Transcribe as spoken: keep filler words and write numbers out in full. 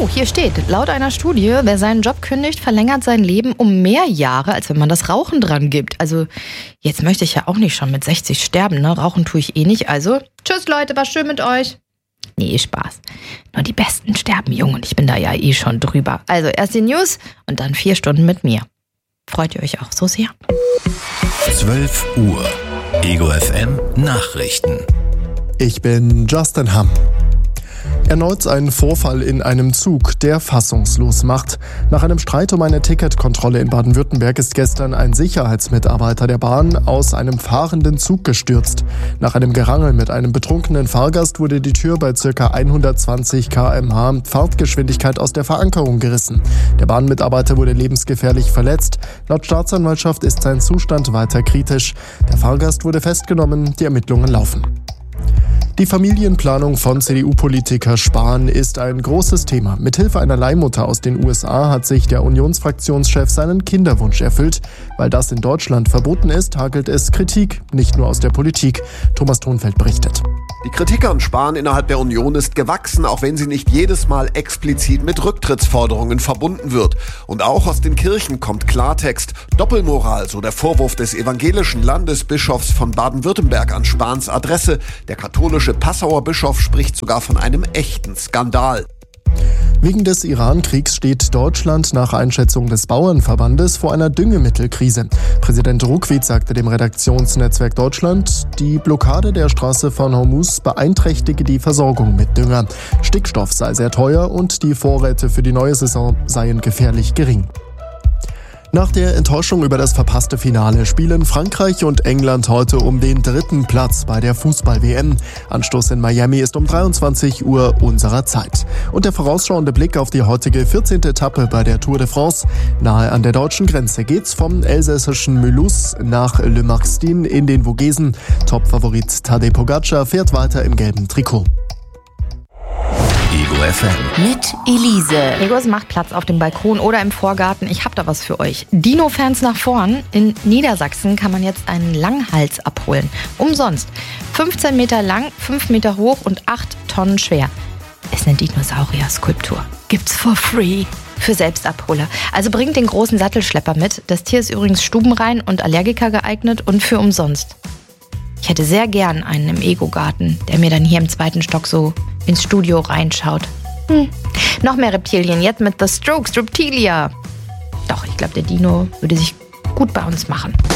Oh, hier steht, laut einer Studie, wer seinen Job kündigt, verlängert sein Leben um mehr Jahre, als wenn man das Rauchen dran gibt. Also, jetzt möchte ich ja auch nicht schon mit sechzig sterben, ne? Rauchen tue ich eh nicht, also tschüss Leute, war schön mit euch. Nee, Spaß. Nur die Besten sterben jung und ich bin da ja eh schon drüber. Also erst die News und dann vier Stunden mit mir. Freut ihr euch auch so sehr? zwölf Uhr. Ego F M Nachrichten. Ich bin Justin Hamm. Erneut ein Vorfall in einem Zug, der fassungslos macht. Nach einem Streit um eine Ticketkontrolle in Baden-Württemberg ist gestern ein Sicherheitsmitarbeiter der Bahn aus einem fahrenden Zug gestürzt. Nach einem Gerangel mit einem betrunkenen Fahrgast wurde die Tür bei ca. hundertzwanzig Kilometer pro Stunde Fahrtgeschwindigkeit aus der Verankerung gerissen. Der Bahnmitarbeiter wurde lebensgefährlich verletzt. Laut Staatsanwaltschaft ist sein Zustand weiter kritisch. Der Fahrgast wurde festgenommen, die Ermittlungen laufen. Die Familienplanung von C D U-Politiker Spahn ist ein großes Thema. Mithilfe einer Leihmutter aus den U S A hat sich der Unionsfraktionschef seinen Kinderwunsch erfüllt. Weil das in Deutschland verboten ist, hagelt es Kritik, nicht nur aus der Politik. Thomas Thonfeld berichtet. Die Kritik an Spahn innerhalb der Union ist gewachsen, auch wenn sie nicht jedes Mal explizit mit Rücktrittsforderungen verbunden wird. Und auch aus den Kirchen kommt Klartext. Doppelmoral, so der Vorwurf des evangelischen Landesbischofs von Baden-Württemberg an Spahns Adresse. Der katholische Passauer Bischof spricht sogar von einem echten Skandal. Wegen des Iran-Kriegs steht Deutschland nach Einschätzung des Bauernverbandes vor einer Düngemittelkrise. Präsident Ruckwied sagte dem Redaktionsnetzwerk Deutschland, die Blockade der Straße von Hormuz beeinträchtige die Versorgung mit Dünger. Stickstoff sei sehr teuer und die Vorräte für die neue Saison seien gefährlich gering. Nach der Enttäuschung über das verpasste Finale spielen Frankreich und England heute um den dritten Platz bei der Fußball-W M. Anstoß in Miami ist um dreiundzwanzig Uhr unserer Zeit. Und der vorausschauende Blick auf die heutige vierzehnte Etappe bei der Tour de France. Nahe an der deutschen Grenze geht's vom elsässischen Mulhouse nach Le Marxtin in den Vogesen. Topfavorit Tadej Pogacar fährt weiter im gelben Trikot. Ego F M. Mit Elise. Gregors macht Platz auf dem Balkon oder im Vorgarten. Ich hab da was für euch. Dino-Fans nach vorn. In Niedersachsen kann man jetzt einen Langhals abholen. Umsonst. fünfzehn Meter lang, fünf Meter hoch und acht Tonnen schwer. Ist eine Dinosaurier-Skulptur. Gibt's for free. Für Selbstabholer. Also bringt den großen Sattelschlepper mit. Das Tier ist übrigens stubenrein und Allergiker geeignet und für umsonst. Ich hätte sehr gern einen im Ego-Garten, der mir dann hier im zweiten Stock so ins Studio reinschaut. Hm. Noch mehr Reptilien, jetzt mit The Strokes, Reptilia. Doch, ich glaube, der Dino würde sich gut bei uns machen.